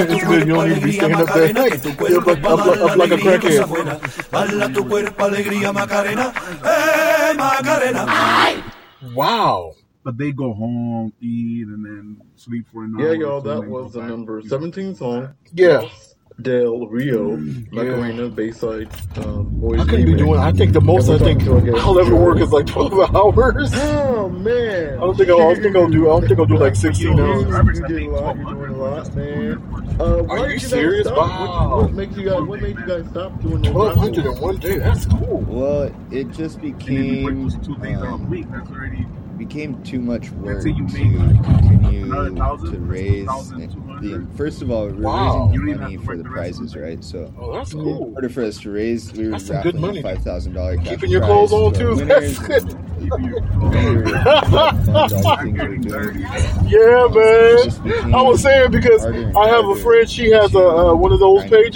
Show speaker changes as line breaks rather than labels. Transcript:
It's good. You don't need to be standing up there. You're up like a crackhead.
Bala tu cuerpo, alegría, Macarena. Macarena.
Wow.
But they go home, eat, and then sleep for an hour.
Yeah, y'all, that was the number 17 song.
Yeah.
Del Rio, Macarena, Bayside, Boys.
I couldn't be doing. I think the most I'll ever work is like 12 hours.
Oh man!
I don't think I'll do like 16 hours.
You're doing a lot, man.
Are you serious? Wow.
What made you guys stop doing the
1,200 in one day. That's cool.
Well, it just became
2 days a week. That's already.
Became too much work
So
to
you
continue
$1,000,
to raise. First of all, we were raising money for the prizes, right? So,
that's cool.
In order for us to raise, we were raffling a $5,000.
Keeping your clothes on too. That's good. Yeah, man. I was saying because I have a friend. She has one of those pages.